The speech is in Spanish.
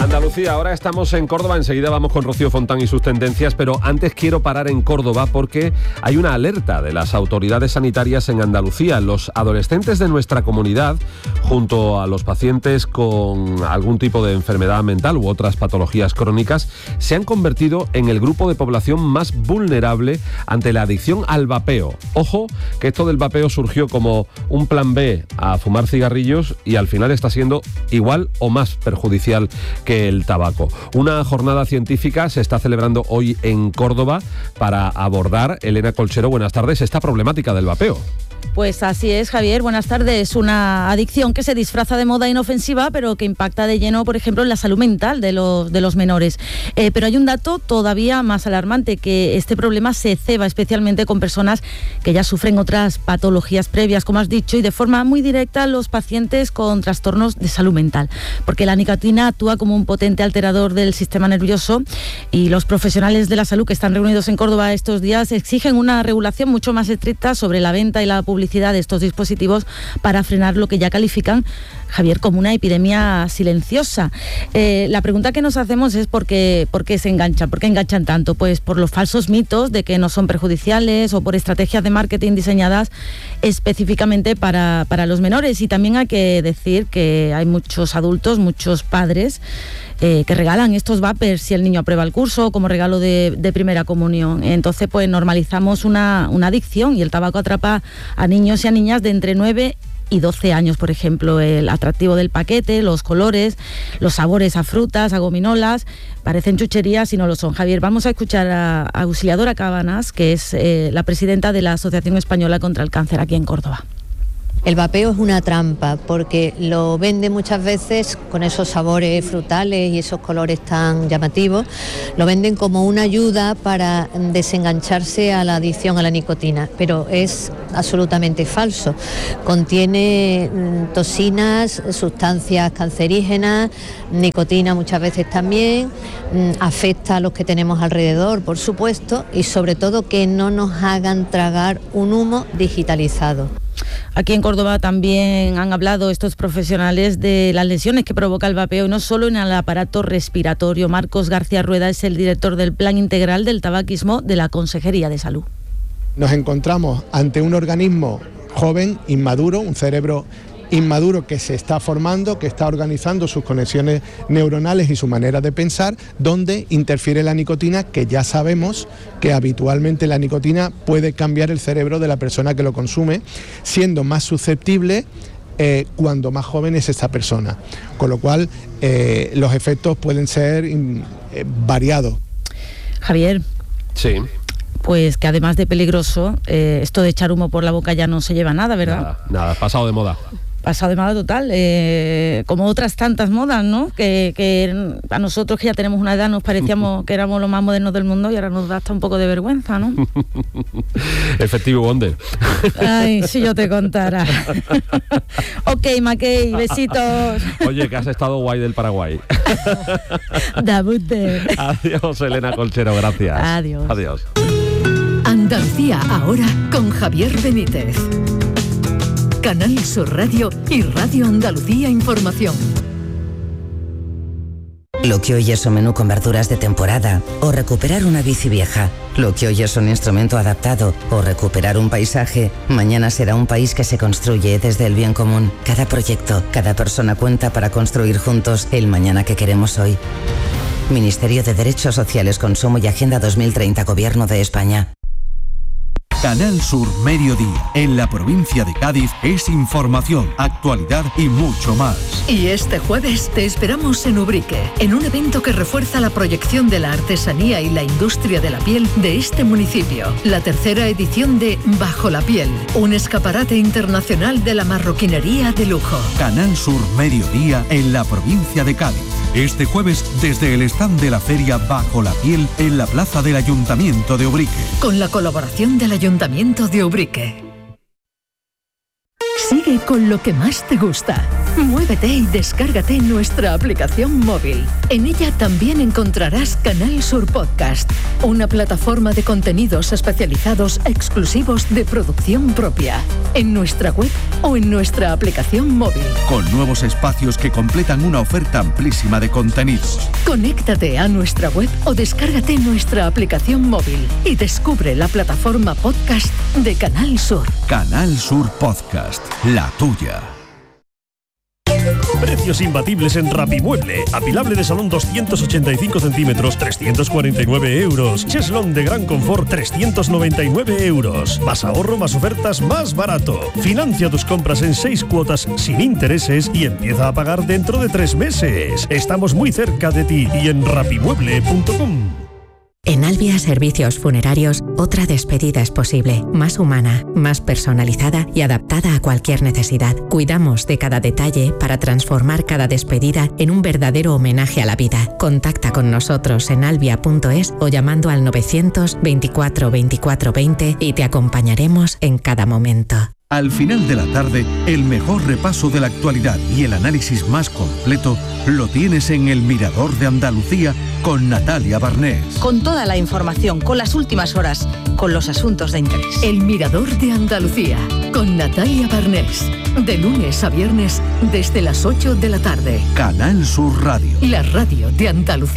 Andalucía, ahora estamos en Córdoba, enseguida vamos con Rocío Fontán y sus tendencias, pero antes quiero parar en Córdoba porque hay una alerta de las autoridades sanitarias en Andalucía. Los adolescentes de nuestra comunidad, junto a los pacientes con algún tipo de enfermedad mental u otras patologías crónicas, se han convertido en el grupo de población más vulnerable ante la adicción al vapeo. Ojo, que esto del vapeo surgió como un plan B a fumar cigarrillos y al final está siendo igual o más perjudicial que el tabaco. Una jornada científica se está celebrando hoy en Córdoba para abordar, Elena Colchero, buenas tardes, esta problemática del vapeo. Pues así es, Javier, buenas tardes. Una adicción que se disfraza de moda inofensiva, pero que impacta de lleno, por ejemplo, en la salud mental de los menores. Pero hay un dato todavía más alarmante, que este problema se ceba especialmente con personas que ya sufren otras patologías previas, como has dicho, y de forma muy directa los pacientes con trastornos de salud mental, porque la nicotina actúa como un potente alterador del sistema nervioso y los profesionales de la salud que están reunidos en Córdoba estos días exigen una regulación mucho más estricta sobre la venta y la publicidad de estos dispositivos para frenar lo que ya califican, Javier, como una epidemia silenciosa. La pregunta que nos hacemos es ¿por qué se enganchan? ¿Por qué enganchan tanto? Pues por los falsos mitos de que no son perjudiciales o por estrategias de marketing diseñadas específicamente para los menores. Y también hay que decir que hay muchos adultos, muchos padres que regalan estos vapers si el niño aprueba el curso como regalo de primera comunión. Entonces pues normalizamos una adicción y el tabaco atrapa a niños y a niñas de entre 9 y 12 años, por ejemplo. El atractivo del paquete, los colores, los sabores a frutas, a gominolas, parecen chucherías y no lo son. Javier, vamos a escuchar a Auxiliadora Cabanas, que es la presidenta de la Asociación Española contra el Cáncer aquí en Córdoba. El vapeo es una trampa porque lo venden muchas veces con esos sabores frutales y esos colores tan llamativos, lo venden como una ayuda para desengancharse a la adicción a la nicotina, pero es absolutamente falso. Contiene toxinas, sustancias cancerígenas, nicotina muchas veces también, afecta a los que tenemos alrededor, por supuesto, y sobre todo que no nos hagan tragar un humo digitalizado. Aquí en Córdoba también han hablado estos profesionales de las lesiones que provoca el vapeo y no solo en el aparato respiratorio. Marcos García Rueda es el director del Plan Integral del Tabaquismo de la Consejería de Salud. Nos encontramos ante un organismo joven, inmaduro, un cerebro inmaduro que se está formando, que está organizando sus conexiones neuronales y su manera de pensar, donde interfiere la nicotina, que ya sabemos que habitualmente la nicotina puede cambiar el cerebro de la persona que lo consume, siendo más susceptible cuando más joven es esta persona. Con lo cual, los efectos pueden ser variados. Javier. Sí. Pues que además de peligroso, esto de echar humo por la boca ya no se lleva nada, ¿verdad? Nada, pasado de moda. Pasado de moda total, como otras tantas modas, ¿no? Que a nosotros que ya tenemos una edad nos parecíamos que éramos los más modernos del mundo y ahora nos da hasta un poco de vergüenza, ¿no? Efectivo Wonder. Ay, si yo te contara. Ok, Mackey, besitos. Oye, que has estado guay del Paraguay. Adiós, Elena Colchero, gracias. Adiós. Adiós. Andalucía ahora con Javier Benítez. Canal Sur Radio y Radio Andalucía Información. Lo que hoy es un menú con verduras de temporada o recuperar una bici vieja. Lo que hoy es un instrumento adaptado o recuperar un paisaje, mañana será un país que se construye desde el bien común. Cada proyecto, cada persona cuenta para construir juntos el mañana que queremos hoy. Ministerio de Derechos Sociales, Consumo y Agenda 2030, Gobierno de España. Canal Sur Mediodía, en la provincia de Cádiz, es información, actualidad y mucho más. Y este jueves te esperamos en Ubrique, en un evento que refuerza la proyección de la artesanía y la industria de la piel de este municipio. La tercera edición de Bajo la Piel, un escaparate internacional de la marroquinería de lujo. Canal Sur Mediodía, en la provincia de Cádiz. Este jueves desde el stand de la feria Bajo la Piel en la plaza del Ayuntamiento de Ubrique. Con la colaboración del Ayuntamiento de Ubrique. Sigue con lo que más te gusta. Muévete y descárgate nuestra aplicación móvil. En ella también encontrarás Canal Sur Podcast, una plataforma de contenidos especializados exclusivos de producción propia, en nuestra web o en nuestra aplicación móvil. Con nuevos espacios que completan una oferta amplísima de contenidos. Conéctate a nuestra web o descárgate nuestra aplicación móvil y descubre la plataforma podcast de Canal Sur. Canal Sur Podcast, la tuya. Precios imbatibles en Rapimueble. Apilable de salón 285 centímetros, 349 euros. Cheslón de gran confort, 399 euros. Más ahorro, más ofertas, más barato. Financia tus compras en 6 cuotas sin intereses y empieza a pagar dentro de 3 meses. Estamos muy cerca de ti y en rapimueble.com. En Albia Servicios Funerarios, otra despedida es posible, más humana, más personalizada y adaptada a cualquier necesidad. Cuidamos de cada detalle para transformar cada despedida en un verdadero homenaje a la vida. Contacta con nosotros en albia.es o llamando al 924 24 20 y te acompañaremos en cada momento. Al final de la tarde, el mejor repaso de la actualidad y el análisis más completo lo tienes en El Mirador de Andalucía con Natalia Barnés. Con toda la información, con las últimas horas, con los asuntos de interés. El Mirador de Andalucía con Natalia Barnés. De lunes a viernes desde las 8 de la tarde. Canal Sur Radio. La radio de Andalucía.